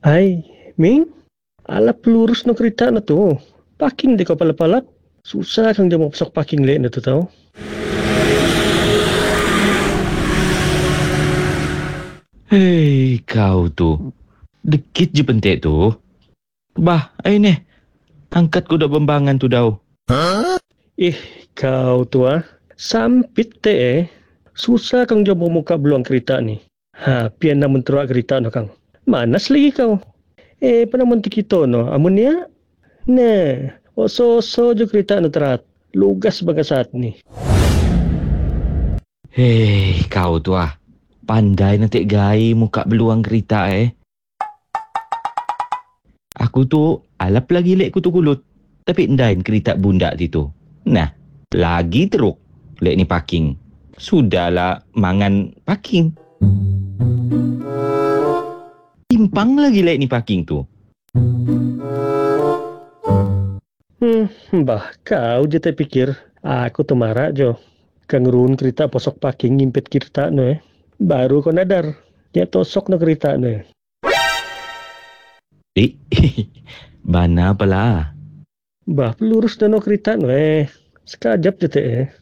Ay, Ming, ala pelurus no kereta na to. Parking di ka palap-palap. Susah kang dia mau pasok parking le na to tau. Hei, kau tu. Dekit je pentek tu. Bah, ayo ni. Angkat kuda bembangan tu dah. Eh, kau tu Sampit te Susah kang dia mau muka beluang kereta ni. Pian na menteruak kereta no kang. Manas lagi kau. Pada monti kita no. Amun ya? Nah, oso-oso je kereta no terat. Lugas baga saat ni. Hei, kau tu Pandai nanti gai muka beluang kereta Aku tu alap lagi lek kutu kulut. Tapi ndain kereta bundak tu. Nah, lagi teruk lek ni parking. Sudahlah mangan parking. Timpang lagi lek ni parking tu. Bah, kau je terpikir. Aku tu marah jo. Kang run kereta posok parking ngimpet kereta no Baru kau nadar. Dia tosok no kereta no Eh, bana pala. Bah, pelurus no kereta no Sekajap je te